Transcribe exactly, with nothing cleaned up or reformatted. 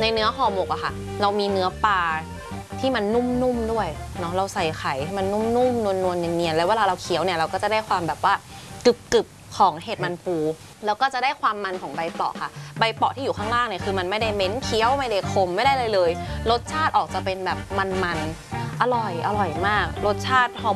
ในเนื้อห่อหมกอะค่ะเรามีเนื้อปลาที่มันนุ่มๆด้วยเนาะเราใส่ไข่ให้มันนุ่มๆนวลๆเนียนๆแล้วเวลาเราเคี้ยวเนี่ยเราก็จะได้ความแบบว่ากรึบๆของเห็ดมันปูแล้วก็จะได้ความมันของใบเปาะค่ะใบเปาะที่อยู่ข้างล่างเนี่ยคือมันไม่ได้เหม็นเคี้ยวไม่ได้ขมไม่ได้เลยเลยรสชาติออกจะเป็นแบบมันๆอร่อยอร่อยมากรสชาติหอม